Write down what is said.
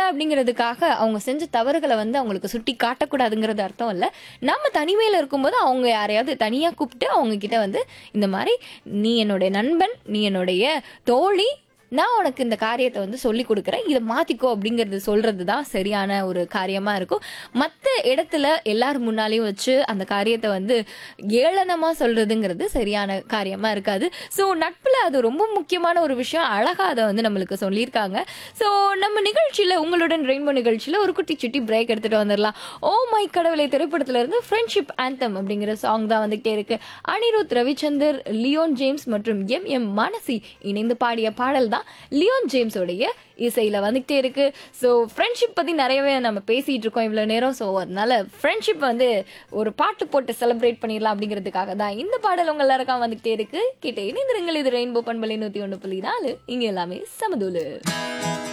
அப்படிங்கிறதுக்காக அவங்க செஞ்ச தவறுகளை வந்து அவங்களுக்கு சுட்டி காட்டக்கூடாதுங்கிறது அர்த்தம் இல்லை. நம்ம தனிமையில் இருக்கும்போது அவங்க யாரையாவது தனியாக கூப்பிட்டு அவங்க கிட்ட வந்து இந்த மாதிரி நீ என்னுடைய நண்பன், நீ என்னுடைய தோழி, நான் உனக்கு இந்த காரியத்தை வந்து சொல்லி கொடுக்குறேன், இதை மாத்திக்கோ அப்படிங்கிறது சொல்றது தான் சரியான ஒரு காரியமா இருக்கும். மற்ற இடத்துல எல்லாரும் முன்னாலையும் வச்சு அந்த காரியத்தை வந்து ஏளனமா சொல்றதுங்கிறது சரியான காரியமா இருக்காது. ஸோ நட்புல அது ரொம்ப முக்கியமான ஒரு விஷயம். அழகா அதை வந்து நம்மளுக்கு சொல்லியிருக்காங்க. ஸோ நம்ம நிகழ்ச்சியில உங்களுடன் ரெயின்போ நிகழ்ச்சியில ஒரு குட்டி சுட்டி பிரேக் எடுத்துட்டு வந்துடலாம். ஓ மை கடவுளை திரைப்படத்துல இருந்து ஃப்ரெண்ட்ஷிப் ஆந்தம் அப்படிங்கிற சாங் தான் வந்துகிட்டே இருக்கு. அனிருத் ரவிச்சந்தர், லியோன் ஜேம்ஸ் மற்றும் எம் மானசி இணைந்து பாடிய பாடல் தான் லியோன் ஜேம்ஸோடைய இசையில வந்துகிட்டே இருக்கு. ஸோ ஃப்ரெண்ட்ஷிப் பத்தி நிறையவே நம்ம பேசிட்டு இருக்கோம் இவ்வளவு நேரம். ஸோ அதனால ஃப்ரெண்ட்ஷிப் வந்து ஒரு பாட்டு போட்டு செலிப்ரேட் பண்ணிடலாம் அப்படிங்கிறதுக்காக தான் இந்த பாடல் உங்க எல்லாருக்கும் வந்துகிட்டே இருக்கு. கேட்ட இணைந்திருங்கள். இது ரெயின்போ பண்பலை 101.4. இங்க எல்லாமே சமதூலு.